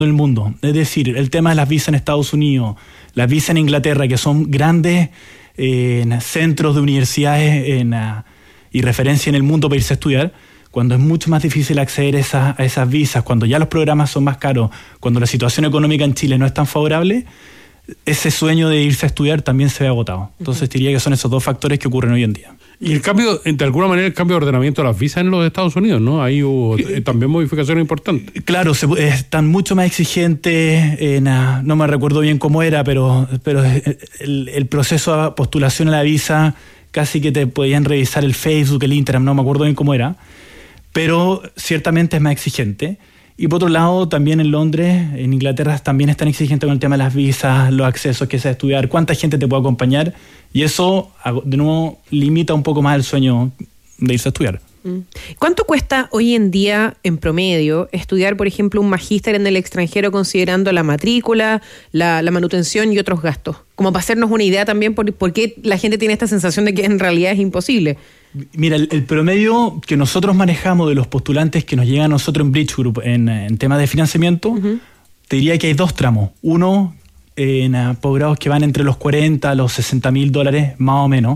del mundo. Es decir, el tema de las visas en Estados Unidos, las visas en Inglaterra, que son grandes centros de universidades y referencia en el mundo para irse a estudiar, cuando es mucho más difícil acceder a esas visas, cuando ya los programas son más caros, cuando la situación económica en Chile no es tan favorable, ese sueño de irse a estudiar también se ve agotado. Entonces diría que son esos dos factores que ocurren hoy en día. Y el cambio, de alguna manera, el cambio de ordenamiento de las visas en los Estados Unidos, ¿no? Ahí hubo también modificaciones importantes. Claro, están mucho más exigentes, no me recuerdo bien cómo era, pero el proceso de postulación a la visa, casi que te podían revisar el Facebook, el Instagram, no me acuerdo bien cómo era, pero ciertamente es más exigente. Y por otro lado, también en Londres, en Inglaterra, también están exigentes con el tema de las visas, los accesos que sea estudiar, cuánta gente te puede acompañar, y eso, de nuevo, limita un poco más el sueño de irse a estudiar. ¿Cuánto cuesta hoy en día, en promedio, estudiar, por ejemplo, un magíster en el extranjero considerando la matrícula, la manutención y otros gastos? Como para hacernos una idea también por qué la gente tiene esta sensación de que en realidad es imposible. Mira, el promedio que nosotros manejamos de los postulantes que nos llegan a nosotros en Bridge Group en temas de financiamiento, te diría que hay dos tramos. Uno, en posgrados que van entre los 40 a los $60,000 más o menos,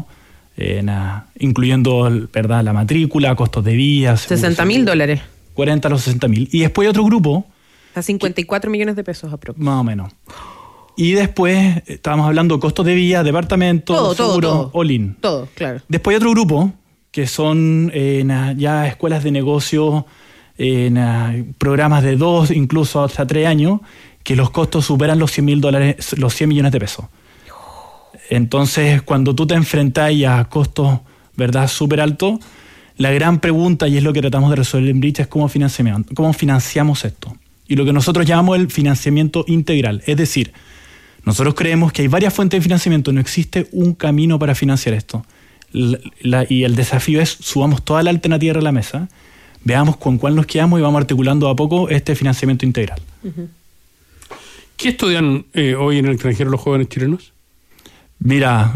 incluyendo, ¿verdad?, la matrícula, costos de vías. $60,000. 40 a los 60,000. Y después hay otro grupo. A 54 millones de pesos aproximadamente. Más o menos. Y después estábamos hablando de costos de vía, departamento, seguro, all-in. Todo, claro. Después hay otro grupo que son ya escuelas de negocio, programas de 2, incluso hasta 3 años, que los costos superan los $100,000, los 100 millones de pesos. Entonces, cuando tú te enfrentas a costos, ¿verdad?, súper altos, la gran pregunta, y es lo que tratamos de resolver en Bridge, es cómo financiamos esto. Y lo que nosotros llamamos el financiamiento integral. Es decir, nosotros creemos que hay varias fuentes de financiamiento, no existe un camino para financiar esto. Y el desafío es, subamos toda la alternativa a la mesa, veamos con cuál nos quedamos y vamos articulando a poco este financiamiento integral. ¿Qué estudian hoy en el extranjero los jóvenes chilenos? Mira,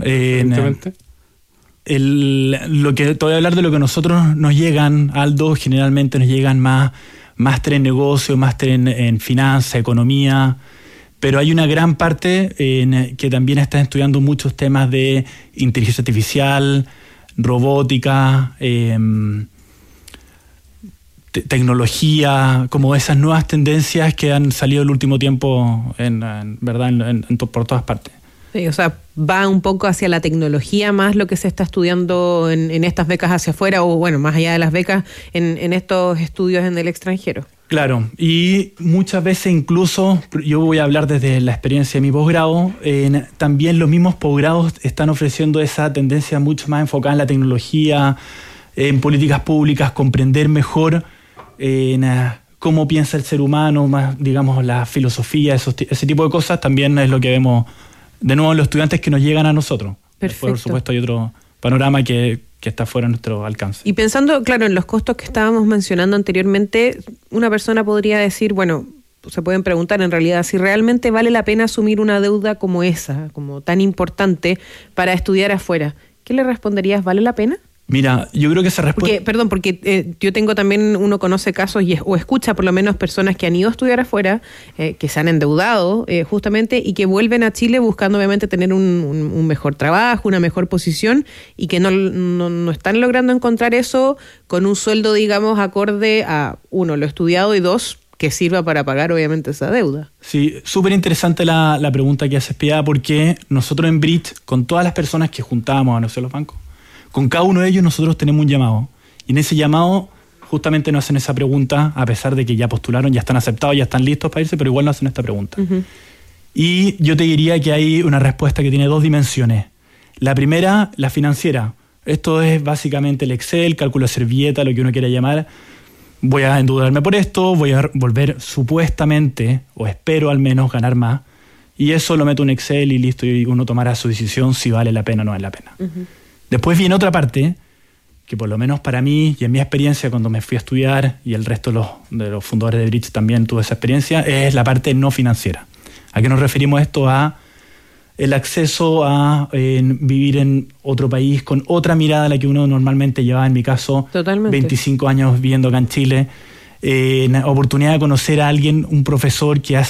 lo que te voy a hablar de lo que nosotros nos llegan, Aldo, generalmente nos llegan más máster en negocio, máster en finanzas, economía, pero hay una gran parte que también están estudiando muchos temas de inteligencia artificial, robótica, tecnología, como esas nuevas tendencias que han salido el último tiempo por todas partes. Sí, o sea, va un poco hacia la tecnología más lo que se está estudiando en estas becas hacia afuera, o bueno, más allá de las becas, en estos estudios en el extranjero. Claro, y muchas veces incluso, yo voy a hablar desde la experiencia de mi posgrado, también los mismos posgrados están ofreciendo esa tendencia mucho más enfocada en la tecnología, en políticas públicas, comprender mejor cómo piensa el ser humano, más, digamos, la filosofía, ese tipo de cosas, también es lo que vemos de nuevo en los estudiantes que nos llegan a nosotros. Perfecto. Por supuesto hay otro panorama que está fuera de nuestro alcance. Y pensando, claro, en los costos que estábamos mencionando anteriormente, una persona podría decir, bueno, se pueden preguntar en realidad si realmente vale la pena asumir una deuda como esa, como tan importante, para estudiar afuera. ¿Qué le responderías? ¿Vale la pena? Mira, yo creo que esa respuesta... Porque yo tengo también, uno conoce casos o escucha por lo menos personas que han ido a estudiar afuera, que se han endeudado justamente y que vuelven a Chile buscando obviamente tener un mejor trabajo, una mejor posición, y que no están logrando encontrar eso con un sueldo, digamos, acorde a, uno, lo estudiado, y dos, que sirva para pagar obviamente esa deuda. Sí, súper interesante la pregunta que haces, Piedad, porque nosotros en Bridge, con todas las personas que juntábamos a nosotros los bancos, con cada uno de ellos nosotros tenemos un llamado. Y en ese llamado justamente nos hacen esa pregunta, a pesar de que ya postularon, ya están aceptados, ya están listos para irse, pero igual nos hacen esta pregunta. Uh-huh. Y yo te diría que hay una respuesta que tiene 2 dimensiones. La primera, la financiera. Esto es básicamente el Excel, cálculo de servilleta, lo que uno quiera llamar. Voy a endeudarme por esto, voy a volver supuestamente, o espero al menos, ganar más. Y eso lo meto en Excel y listo, y uno tomará su decisión si vale la pena o no vale la pena. Uh-huh. Después viene otra parte, que por lo menos para mí, y en mi experiencia cuando me fui a estudiar, y el resto de los fundadores de Bridge también tuvo esa experiencia, es la parte no financiera. ¿A qué nos referimos esto? A el acceso a vivir en otro país con otra mirada a la que uno normalmente llevaba, en mi caso, totalmente. 25 años viviendo acá en Chile, oportunidad de conocer a alguien, un profesor que